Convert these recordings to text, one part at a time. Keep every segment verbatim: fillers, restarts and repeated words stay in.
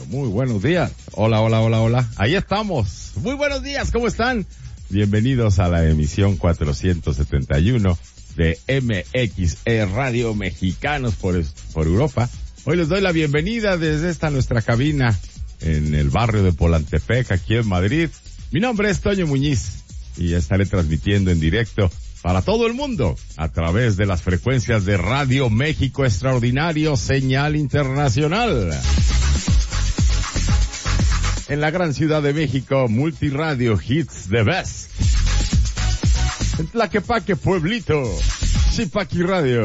Muy buenos días. Hola, hola, hola, hola. Ahí estamos. Muy buenos días, ¿cómo están? Bienvenidos a la emisión cuatrocientos setenta y uno de M X E Radio Mexicanos por, por Europa. Hoy les doy la bienvenida desde esta nuestra cabina en el barrio de Polantepec, aquí en Madrid. Mi nombre es Toño Muñiz y estaré transmitiendo en directo para todo el mundo a través de las frecuencias de Radio México Extraordinario, señal internacional. En la gran ciudad de México, Multiradio Hits The Best. En Tlaquepaque, Pueblito, Zipaqui Radio.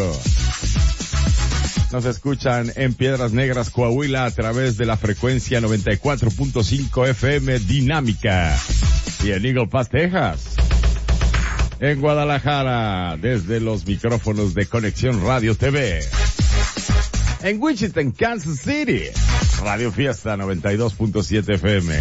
Nos escuchan en Piedras Negras, Coahuila, a través de la frecuencia noventa y cuatro punto cinco F M Dinámica. Y en Eagle Pass, Texas. En Guadalajara, desde los micrófonos de Conexión Radio T V. En Wichita, en Kansas City, Radio Fiesta noventa y dos punto siete F M.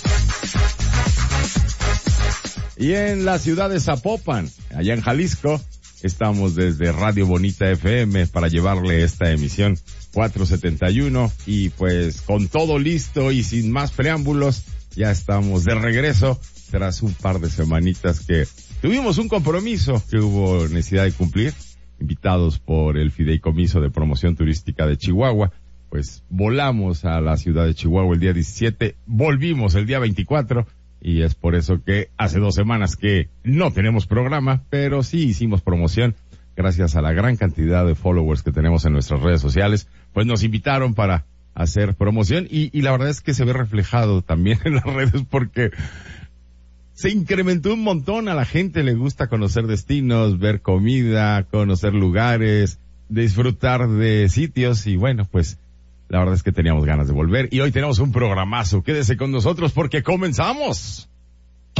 Y en la ciudad de Zapopan, allá en Jalisco, estamos desde Radio Bonita F M para llevarle esta emisión cuatrocientos setenta y uno. Y pues con todo listo y sin más preámbulos, ya estamos de regreso tras un par de semanitas que tuvimos un compromiso que hubo necesidad de cumplir, invitados por el Fideicomiso de Promoción Turística de Chihuahua. Pues volamos a la ciudad de Chihuahua el día diecisiete, volvimos el día veinticuatro, y es por eso que hace dos semanas que no tenemos programa, pero sí hicimos promoción gracias a la gran cantidad de followers que tenemos en nuestras redes sociales. Pues nos invitaron para hacer promoción y, y la verdad es que se ve reflejado también en las redes porque se incrementó un montón. A la gente le gusta conocer destinos, ver comida, conocer lugares, disfrutar de sitios y bueno, pues la verdad es que teníamos ganas de volver y hoy tenemos un programazo. Quédese con nosotros porque comenzamos.